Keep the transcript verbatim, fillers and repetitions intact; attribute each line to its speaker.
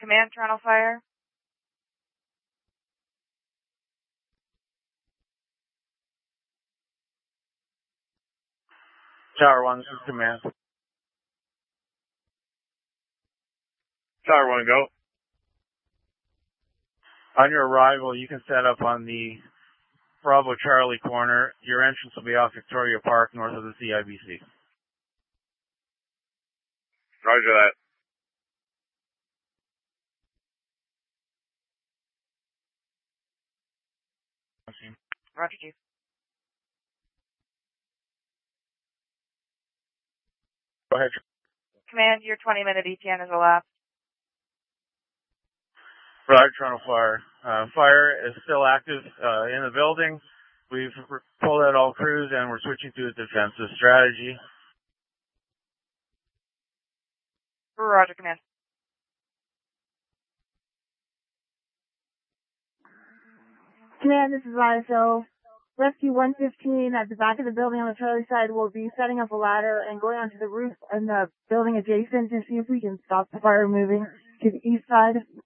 Speaker 1: Command, Toronto Fire.
Speaker 2: Tower one, this is Command.
Speaker 3: Tower one, go.
Speaker 2: On your arrival, you can set up on the Bravo Charlie corner. Your entrance will be off Victoria Park, north of the C I B C.
Speaker 3: Roger that.
Speaker 1: Roger, Chief.
Speaker 2: Go ahead.
Speaker 1: Command, your twenty minute E T N is elapsed.
Speaker 2: Roger, Toronto Fire. Uh, fire is still active uh, in the building. We've pulled out all crews and we're switching to a defensive strategy.
Speaker 1: Roger, Command.
Speaker 4: Command, this is I S O. Rescue one fifteen at the back of the building on the Charlie side will be setting up a ladder and going onto the roof in the building adjacent to see if we can stop the fire moving to the east side.